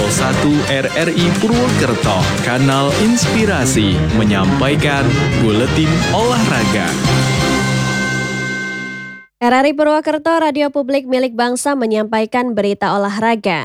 RRI Purwokerto, Kanal Inspirasi, menyampaikan Buletin Olahraga. RRI Purwokerto, radio publik milik bangsa menyampaikan berita olahraga.